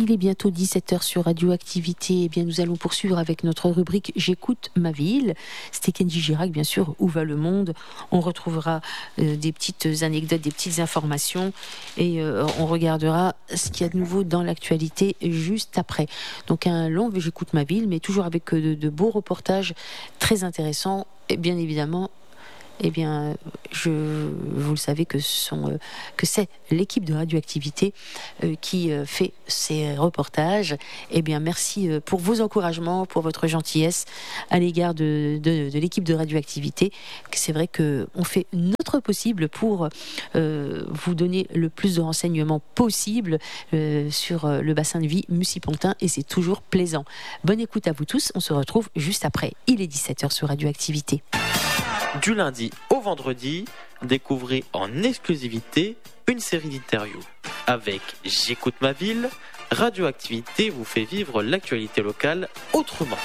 Il est bientôt 17h sur Radioactivité. Eh bien, nous allons poursuivre avec notre rubrique J'écoute ma ville. C'était Kenji Girac, bien sûr. Où va le monde? On retrouvera des petites anecdotes, des petites informations et on regardera ce qu'il y a de nouveau dans l'actualité juste après. Donc, un long J'écoute ma ville, mais toujours avec de beaux reportages très intéressants. Et bien évidemment, eh bien, vous le savez que c'est l'équipe de Radioactivité qui fait ces reportages. Eh bien, merci pour vos encouragements, pour votre gentillesse à l'égard de l'équipe de Radioactivité. C'est vrai qu'on fait notre possible pour vous donner le plus de renseignements possible sur le bassin de vie Mussy-Pontin et c'est toujours plaisant. Bonne écoute à vous tous. On se retrouve juste après. Il est 17h sur Radioactivité. Du lundi au vendredi, découvrez en exclusivité une série d'interviews. Avec J'écoute ma ville, Radioactivité vous fait vivre l'actualité locale autrement.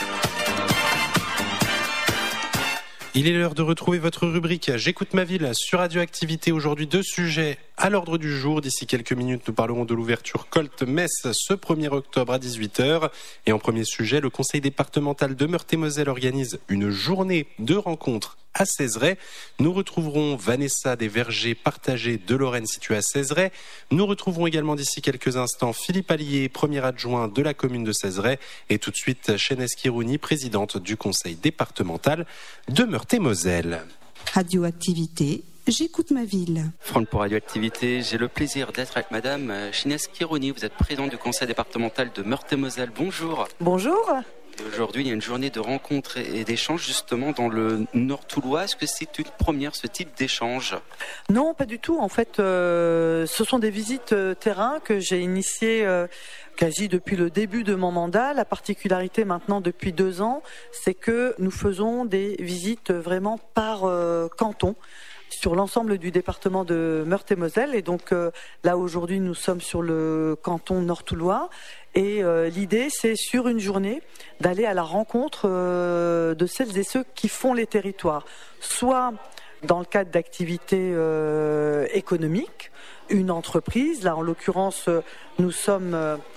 Il est l'heure de retrouver votre rubrique J'écoute ma ville sur Radioactivité. Aujourd'hui, 2 sujets à l'ordre du jour. D'ici quelques minutes, nous parlerons de l'ouverture Colt-Metz ce 1er octobre à 18h. Et en premier sujet, le conseil départemental de Meurthe-et-Moselle organise une journée de rencontres à Cézeray. Nous retrouverons Vanessa des Vergers partagés de Lorraine située à Cézeray. Nous retrouverons également d'ici quelques instants Philippe Allier, premier adjoint de la commune de Cézeray. Et tout de suite, Chénès Kirouni, présidente du conseil départemental de Meurthe-et-Moselle. Radioactivité, j'écoute ma ville. Franck pour Radioactivité, j'ai le plaisir d'être avec Madame Chénès Kirouni. Vous êtes présidente du conseil départemental de Meurthe-et-Moselle. Bonjour. Bonjour. Aujourd'hui, il y a une journée de rencontres et d'échanges justement dans le Nord Toulois. Est-ce que c'est une première, ce type d'échange? Non, pas du tout. En fait, ce sont des visites terrain que j'ai initiées quasi depuis le début de mon mandat. La particularité maintenant depuis 2 ans, c'est que nous faisons des visites vraiment par canton sur l'ensemble du département de Meurthe-et-Moselle. Et donc là, aujourd'hui, nous sommes sur le canton nord-toulois. Et l'idée, c'est sur une journée d'aller à la rencontre de celles et ceux qui font les territoires. Soit dans le cadre d'activités économiques, une entreprise. Là, en l'occurrence, nous sommes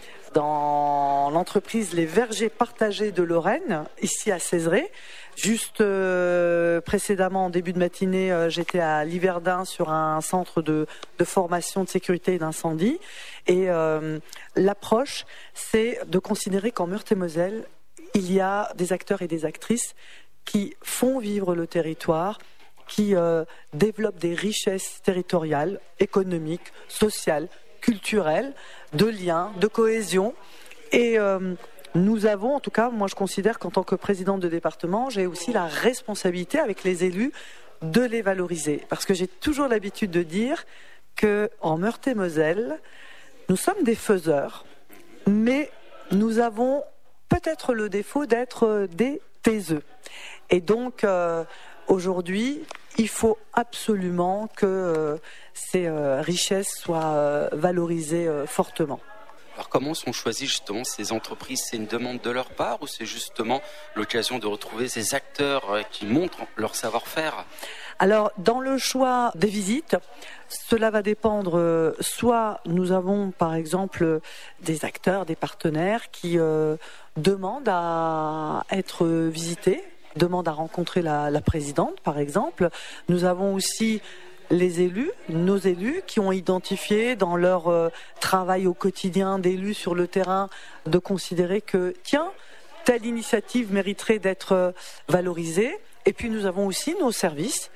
dans l'entreprise Les Vergers partagés de Lorraine, ici à Cézeray. Juste précédemment, en début de matinée, j'étais à Liverdun sur un centre de formation de sécurité et d'incendie. Et l'approche, c'est de considérer qu'en Meurthe-et-Moselle, il y a des acteurs et des actrices qui font vivre le territoire, qui développent des richesses territoriales, économiques, sociales, culturelles, de liens, de cohésion. Et nous avons, en tout cas, moi je considère qu'en tant que présidente de département, j'ai aussi la responsabilité avec les élus de les valoriser. Parce que j'ai toujours l'habitude de dire qu'en Meurthe-et-Moselle, nous sommes des faiseurs, mais nous avons peut-être le défaut d'être des taiseux. Et donc, aujourd'hui, il faut absolument que ces richesses soient valorisées fortement. Alors comment sont choisies justement ces entreprises? C'est une demande de leur part ou c'est justement l'occasion de retrouver ces acteurs qui montrent leur savoir-faire? Alors, dans le choix des visites, cela va dépendre. Soit nous avons, par exemple, des acteurs, des partenaires qui demandent à être visités, demandent à rencontrer la présidente, par exemple. Nous avons aussi les élus, nos élus, qui ont identifié dans leur travail au quotidien d'élus sur le terrain de considérer que, tiens, telle initiative mériterait d'être valorisée. Et puis nous avons aussi nos services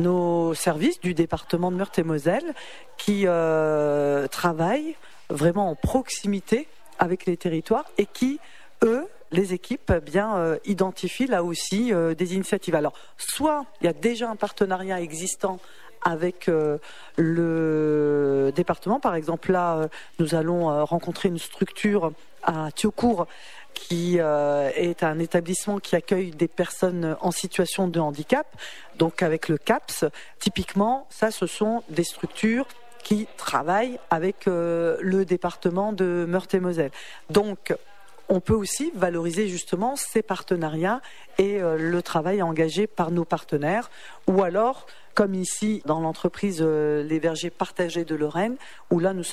du département de Meurthe-et-Moselle qui travaillent vraiment en proximité avec les territoires et qui, eux, les équipes identifient là aussi des initiatives. Alors, soit il y a déjà un partenariat existant avec le département. Par exemple, là, nous allons rencontrer une structure à Thiaucourt qui est un établissement qui accueille des personnes en situation de handicap. Donc, avec le CAPS, typiquement, ça, ce sont des structures qui travaillent avec le département de Meurthe-et-Moselle. Donc, on peut aussi valoriser justement ces partenariats et le travail engagé par nos partenaires. Ou alors, comme ici dans l'entreprise Les Vergers partagés de Lorraine, où là nous sommes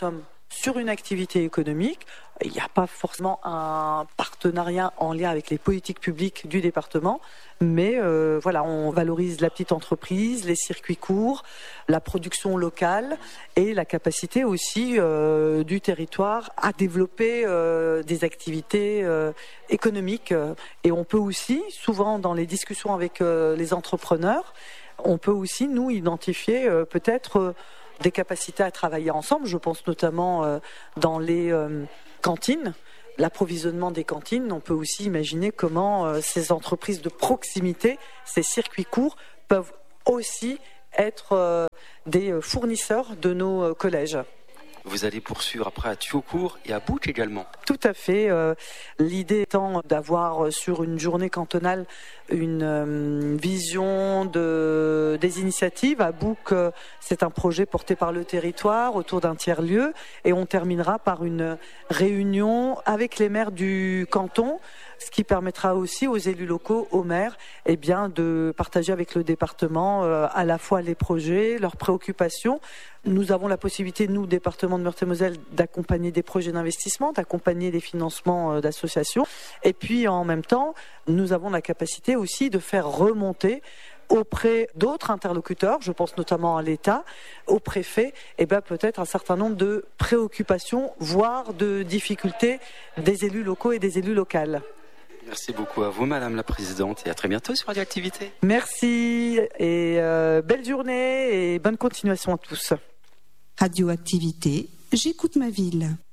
sur une activité économique. Il n'y a pas forcément un partenariat en lien avec les politiques publiques du département, mais voilà, on valorise la petite entreprise, les circuits courts, la production locale et la capacité aussi du territoire à développer des activités économiques. Et on peut aussi, souvent dans les discussions avec les entrepreneurs, on peut aussi nous identifier peut-être des capacités à travailler ensemble. Je pense notamment dans les cantines, l'approvisionnement des cantines. On peut aussi imaginer comment ces entreprises de proximité, ces circuits courts, peuvent aussi être des fournisseurs de nos collèges. Vous allez poursuivre après à Thiaucourt et à Bouc également. Tout à fait. L'idée étant d'avoir sur une journée cantonale une vision des initiatives. À Bouc, c'est un projet porté par le territoire autour d'un tiers-lieu et on terminera par une réunion avec les maires du canton, ce qui permettra aussi aux élus locaux, aux maires, de partager avec le département à la fois les projets, leurs préoccupations. Nous avons la possibilité, nous, département de Meurthe-et-Moselle, d'accompagner des projets d'investissement, d'accompagner des financements d'associations. Et puis, en même temps, nous avons la capacité aussi de faire remonter auprès d'autres interlocuteurs, je pense notamment à l'État, au préfet, peut-être un certain nombre de préoccupations, voire de difficultés des élus locaux et des élus locales. Merci beaucoup à vous, Madame la Présidente, et à très bientôt sur Radioactivité. Merci, et belle journée et bonne continuation à tous. Radioactivité, j'écoute ma ville.